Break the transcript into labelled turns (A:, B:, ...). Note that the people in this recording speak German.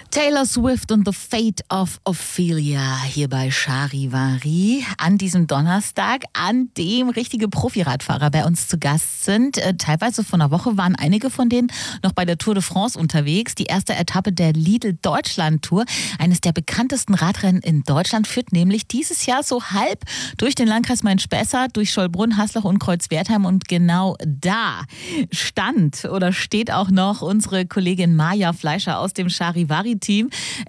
A: Taylor Swift und The Fate of Ophelia hier bei Charivari an diesem Donnerstag, an dem richtige Profiradfahrer bei uns zu Gast sind. Teilweise vor einer Woche waren einige von denen noch bei der Tour de France unterwegs. Die erste Etappe der Lidl Deutschland Tour, eines der bekanntesten Radrennen in Deutschland, führt nämlich dieses Jahr so halb durch den Landkreis Main-Spessart, durch Schollbrunn, Haslach und Kreuzwertheim. Und genau da steht auch noch unsere Kollegin Maja Fleischer aus dem Charivari-Team.